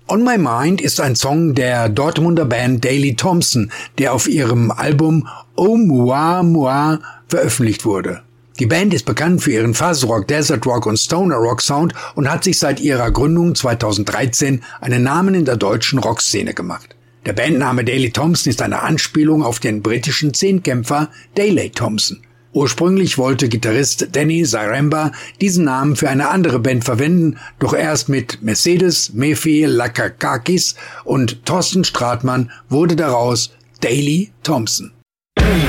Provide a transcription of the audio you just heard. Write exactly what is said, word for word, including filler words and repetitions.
On My Mind ist ein Song der Dortmunder Band Daley Thompson, der auf ihrem Album Oh Moi Moi veröffentlicht wurde. Die Band ist bekannt für ihren Fuzzrock, Desert Rock und Stoner Rock Sound und hat sich seit ihrer Gründung zweitausenddreizehn einen Namen in der deutschen Rockszene gemacht. Der Bandname Daley Thompson ist eine Anspielung auf den britischen Zehnkämpfer Daley Thompson. Ursprünglich wollte Gitarrist Danny Zaremba diesen Namen für eine andere Band verwenden, doch erst mit Mercedes Mephi Lakakakis und Thorsten Stratmann wurde daraus Daley Thompson.